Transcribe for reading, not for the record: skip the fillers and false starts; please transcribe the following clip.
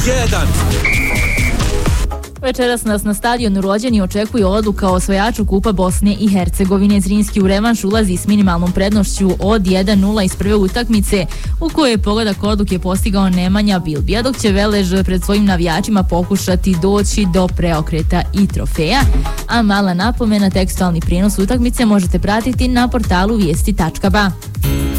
Večeras nas na stadionu Rođeni očekuje odluka o osvajaču Kupa Bosne i Hercegovine. Zrinski u revanš ulazi s minimalnom prednošću od 1-0 iz prve utakmice u kojoj je pogodak odluke postigao Nemanja Bilbija, dok će Velež pred svojim navijačima pokušati doći do preokreta i trofeja. A mala napomena, tekstualni prijenos utakmice možete pratiti na portalu vijesti.ba.